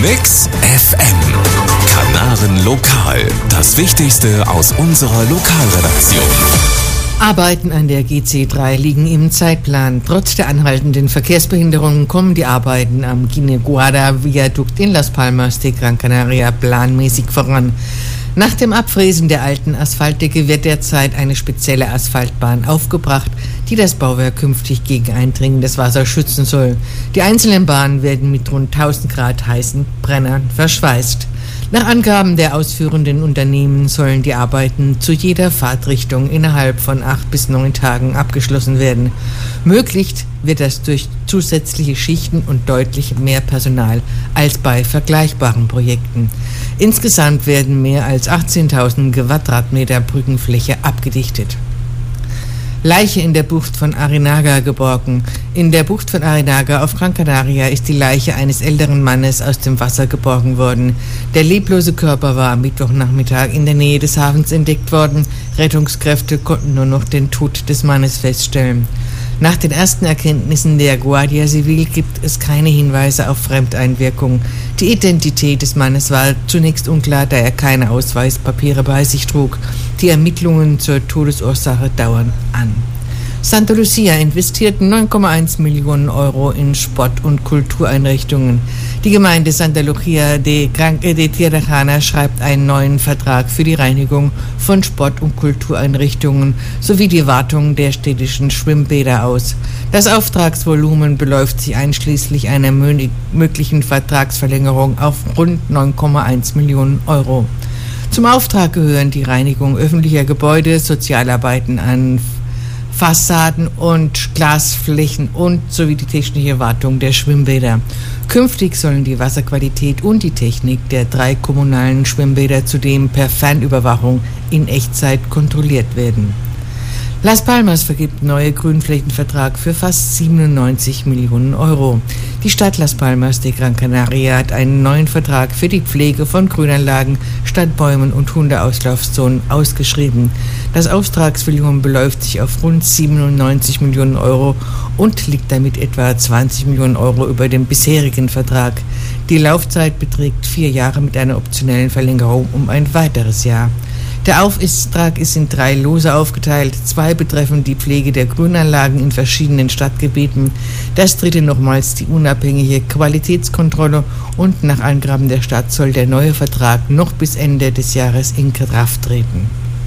Mix FM. Kanaren Lokal. Das Wichtigste aus unserer Lokalredaktion. Arbeiten an der GC3 liegen im Zeitplan. Trotz der anhaltenden Verkehrsbehinderungen kommen die Arbeiten am Guiniguada-Viadukt in Las Palmas de Gran Canaria planmäßig voran. Nach dem Abfräsen der alten Asphaltdecke wird derzeit eine spezielle Asphaltbahn aufgebracht, die das Bauwerk künftig gegen eindringendes Wasser schützen soll. Die einzelnen Bahnen werden mit rund 1000 Grad heißen Brennern verschweißt. Nach Angaben der ausführenden Unternehmen sollen die Arbeiten zu jeder Fahrtrichtung innerhalb von 8 bis 9 Tagen abgeschlossen werden. Möglich wird das durch zusätzliche Schichten und deutlich mehr Personal als bei vergleichbaren Projekten. Insgesamt werden mehr als 18.000 Quadratmeter Brückenfläche abgedichtet. Leiche in der Bucht von Arinaga geborgen. In der Bucht von Arinaga auf Gran Canaria ist die Leiche eines älteren Mannes aus dem Wasser geborgen worden. Der leblose Körper war am Mittwochnachmittag in der Nähe des Hafens entdeckt worden. Rettungskräfte konnten nur noch den Tod des Mannes feststellen. Nach den ersten Erkenntnissen der Guardia Civil gibt es keine Hinweise auf Fremdeinwirkung. Die Identität des Mannes war zunächst unklar, da er keine Ausweispapiere bei sich trug. Die Ermittlungen zur Todesursache dauern an. Santa Lucia investiert 9,1 Millionen Euro in Sport- und Kultureinrichtungen. Die Gemeinde Santa Lucia de Tirajana schreibt einen neuen Vertrag für die Reinigung von Sport- und Kultureinrichtungen sowie die Wartung der städtischen Schwimmbäder aus. Das Auftragsvolumen beläuft sich einschließlich einer möglichen Vertragsverlängerung auf rund 9,1 Millionen Euro. Zum Auftrag gehören die Reinigung öffentlicher Gebäude, Sozialarbeiten an Fassaden und Glasflächen und sowie die technische Wartung der Schwimmbäder. Künftig sollen die Wasserqualität und die Technik der 3 kommunalen Schwimmbäder zudem per Fernüberwachung in Echtzeit kontrolliert werden. Las Palmas vergibt neue Grünflächenvertrag für fast 97 Millionen Euro. Die Stadt Las Palmas de Gran Canaria hat einen neuen Vertrag für die Pflege von Grünanlagen, Stadtbäumen und Hundeauslaufzonen ausgeschrieben. Das Auftragsvolumen beläuft sich auf rund 97 Millionen Euro und liegt damit etwa 20 Millionen Euro über dem bisherigen Vertrag. Die Laufzeit beträgt 4 Jahre mit einer optionellen Verlängerung um ein weiteres Jahr. Der Auftrag ist in 3 Lose aufgeteilt. 2 betreffen die Pflege der Grünanlagen in verschiedenen Stadtgebieten. Das 3. nochmals die unabhängige Qualitätskontrolle und nach Angaben der Stadt soll der neue Vertrag noch bis Ende des Jahres in Kraft treten.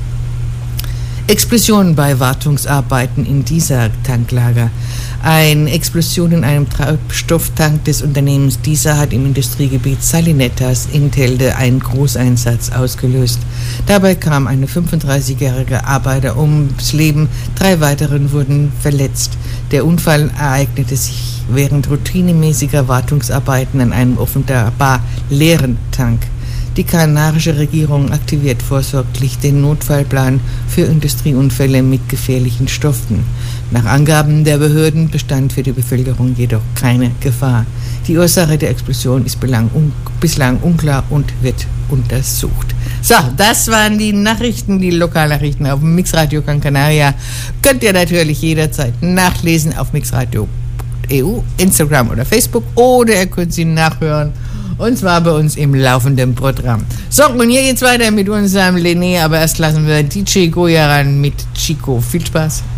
Explosion bei Wartungsarbeiten in dieser Tanklager. Eine Explosion in einem Treibstofftank des Unternehmens dieser hat im Industriegebiet Salinetas in Telde einen Großeinsatz ausgelöst. Dabei kam eine 35-jährige Arbeiter ums Leben, 3 weitere wurden verletzt. Der Unfall ereignete sich während routinemäßiger Wartungsarbeiten an einem offenbar leeren Tank. Die kanarische Regierung aktiviert vorsorglich den Notfallplan für Industrieunfälle mit gefährlichen Stoffen. Nach Angaben der Behörden bestand für die Bevölkerung jedoch keine Gefahr. Die Ursache der Explosion ist bislang unklar und wird untersucht. So, das waren die Nachrichten, die Lokalnachrichten auf Mixradio Gran Canaria. Könnt ihr natürlich jederzeit nachlesen auf mixradio.eu, Instagram oder Facebook, oder ihr könnt sie nachhören. Und zwar bei uns im laufenden Programm. So, und hier geht's weiter mit unserem Lené, aber erst lassen wir DJ Goya ran mit Chico. Viel Spaß.